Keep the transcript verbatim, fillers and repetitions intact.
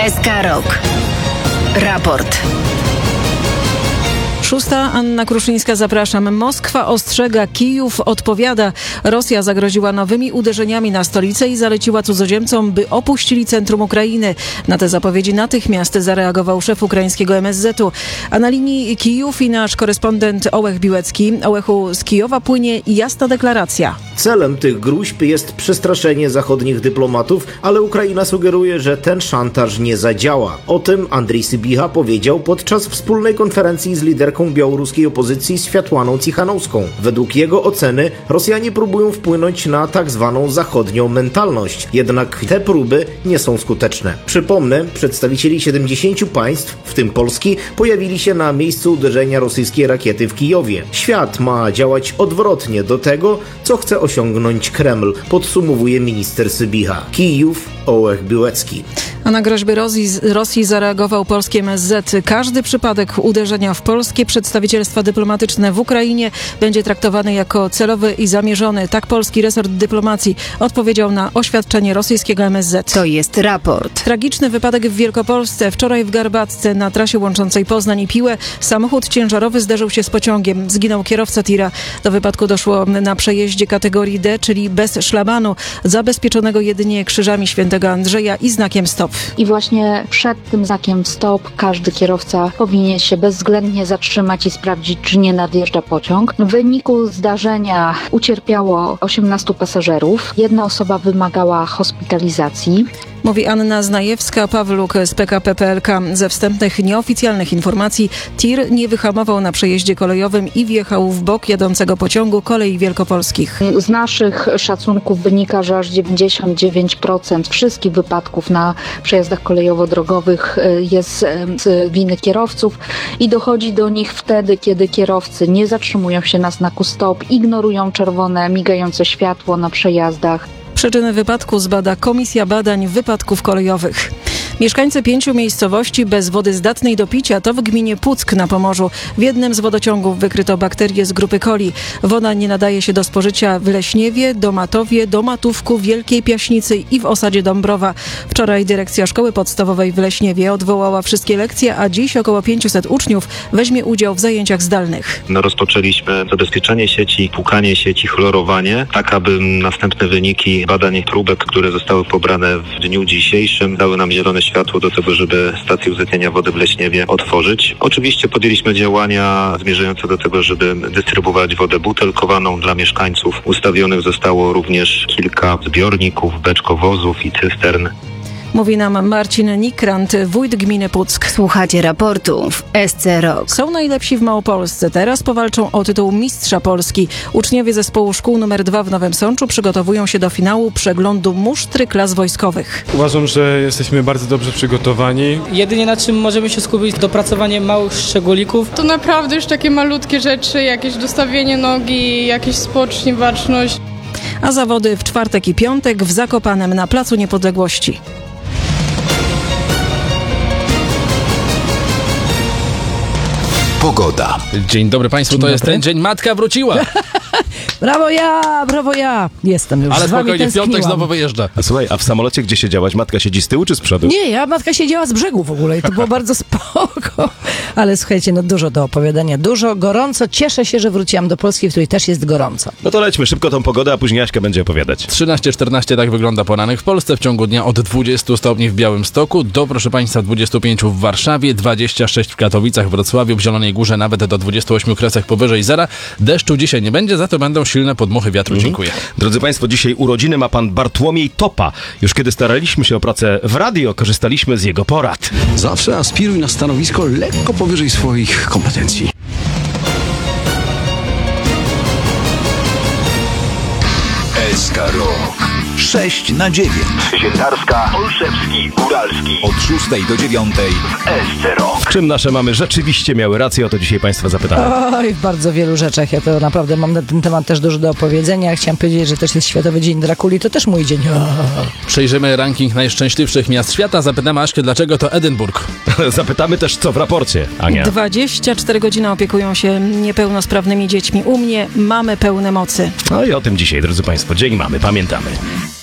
S K Rok. Raport. Szósta, Anna Kruszyńska, zapraszam. Moskwa ostrzega, Kijów odpowiada. Rosja zagroziła nowymi uderzeniami na stolicę i zaleciła cudzoziemcom, by opuścili centrum Ukrainy. Na te zapowiedzi natychmiast zareagował szef ukraińskiego M S Z u. A na linii Kijów i nasz korespondent Ołech Biłecki. Ołechu, z Kijowa płynie jasna deklaracja. Celem tych gruźb jest przestraszenie zachodnich dyplomatów, ale Ukraina sugeruje, że ten szantaż nie zadziała. O tym Andrzej Sybiha powiedział podczas wspólnej konferencji z liderką białoruskiej opozycji Światłaną Cichanowską. Według jego oceny Rosjanie próbują wpłynąć na tak zwaną zachodnią mentalność. Jednak te próby nie są skuteczne. Przypomnę, przedstawicieli siedemdziesięciu państw, w tym Polski, pojawili się na miejscu uderzenia rosyjskiej rakiety w Kijowie. Świat ma działać odwrotnie do tego, co chce osiągnąć Kreml, podsumowuje minister Sybiha. Kijów, Ołech Biłecki. A na groźby Rosji, Rosji zareagował polski M S Z. Każdy przypadek uderzenia w polskie przedstawicielstwa dyplomatyczne w Ukrainie będzie traktowany jako celowy i zamierzony. Tak polski resort dyplomacji odpowiedział na oświadczenie rosyjskiego M S Z. To jest raport. Tragiczny wypadek w Wielkopolsce. Wczoraj w Garbatce na trasie łączącej Poznań i Piłę samochód ciężarowy zderzył się z pociągiem. Zginął kierowca tira. Do wypadku doszło na przejeździe kategorii D, czyli bez szlabanu, zabezpieczonego jedynie krzyżami świętego Andrzeja i znakiem stop. I właśnie przed tym znakiem stop każdy kierowca powinien się bezwzględnie zatrzymać i sprawdzić, czy nie nadjeżdża pociąg. W wyniku zdarzenia ucierpiało osiemnastu pasażerów. Jedna osoba wymagała hospitalizacji. Mówi Anna Znajewska-Pawluk z P K P P L K. Ze wstępnych, nieoficjalnych informacji tir nie wyhamował na przejeździe kolejowym i wjechał w bok jadącego pociągu Kolei Wielkopolskich. Z naszych szacunków wynika, że aż dziewięćdziesiąt dziewięć procent wszystkich wypadków na przejazdach kolejowo-drogowych jest z winy kierowców i dochodzi do nich wtedy, kiedy kierowcy nie zatrzymują się na znaku stop, ignorują czerwone, migające światło na przejazdach. Przyczyny wypadku zbada Komisja Badań Wypadków Kolejowych. Mieszkańcy pięciu miejscowości bez wody zdatnej do picia to w gminie Puck na Pomorzu. W jednym z wodociągów wykryto bakterie z grupy coli. Woda nie nadaje się do spożycia w Leśniewie, Domatowie, Domatówku, Wielkiej Piaśnicy i w osadzie Dąbrowa. Wczoraj dyrekcja szkoły podstawowej w Leśniewie odwołała wszystkie lekcje, a dziś około pięciuset uczniów weźmie udział w zajęciach zdalnych. No, rozpoczęliśmy zabezpieczenie sieci, płukanie sieci, chlorowanie, tak aby następne wyniki badań próbek, które zostały pobrane w dniu dzisiejszym, dały nam zielone światło do tego, żeby stację uzetnienia wody w Leśniewie otworzyć. Oczywiście podjęliśmy działania zmierzające do tego, żeby dystrybuować wodę butelkowaną dla mieszkańców. Ustawionych zostało również kilka zbiorników, beczkowozów i cystern. Mówi nam Marcin Nikrant, wójt gminy Puck. Słuchacie raportu w S C Rok. Są najlepsi w Małopolsce. Teraz powalczą o tytuł Mistrza Polski. Uczniowie zespołu szkół numer dwa w Nowym Sączu przygotowują się do finału przeglądu musztry klas wojskowych. Uważam, że jesteśmy bardzo dobrze przygotowani. Jedynie na czym możemy się skupić, dopracowanie małych szczególików. To naprawdę już takie malutkie rzeczy, jakieś dostawienie nogi, jakieś spocznij, baczność. A zawody w czwartek i piątek w Zakopanem na Placu Niepodległości. Pogoda. Dzień dobry Państwu, Dzień to dobry. jest ten dzień. Matka wróciła. Brawo ja, brawo ja. Jestem już Ale z wami, spokojnie, w piątek tęskniłam. znowu wyjeżdża. A słuchaj, a w samolocie gdzie siedziałaś? Matka siedzi z tyłu czy z przodu? Nie, ja matka siedziała z brzegu w ogóle i to było bardzo spoko. Ale słuchajcie, no dużo do opowiadania, dużo, gorąco. Cieszę się, że wróciłam do Polski, w której też jest gorąco. No to lećmy szybko tą pogodę, a później Aśka będzie opowiadać. trzynaście czternaście, tak wygląda poranek w Polsce. W ciągu dnia od dwudziestu stopni w Białymstoku do, proszę Państwa, dwudziestu pięciu w Warszawie, dwudziestu sześciu w Katowicach, Wrocławiu, w Zielonej Górze nawet do dwudziestu ośmiu Kresach powyżej zera. Deszczu dzisiaj nie będzie, za to będą silne podmuchy wiatru. Mhm. Dziękuję. Drodzy Państwo, dzisiaj urodziny ma pan Bartłomiej Topa. Już kiedy staraliśmy się o pracę w radio, korzystaliśmy z jego porad. Zawsze aspiruj na stanowisko lekko powyżej swoich kompetencji. S K Rok. sześć na dziewięć. Ziętarska, Olszewski, Góralski. Od szóstej do dziewiątej w S C Rok. Czym nasze mamy rzeczywiście miały rację? O to dzisiaj Państwa zapytałem. Oj, w bardzo wielu rzeczach. Ja to naprawdę mam na ten temat też dużo do opowiedzenia. Chciałam powiedzieć, że też jest Światowy Dzień Drakuli. To też mój dzień. Przejrzymy ranking najszczęśliwszych miast świata. Zapytamy Aśkę, dlaczego to Edynburg. Zapytamy też, co w raporcie, Ania. dwadzieścia cztery godziny opiekują się niepełnosprawnymi dziećmi. U mnie mamy pełne mocy. No i o tym dzisiaj, drodzy Państwo, Dzień Mamy. Pamiętamy.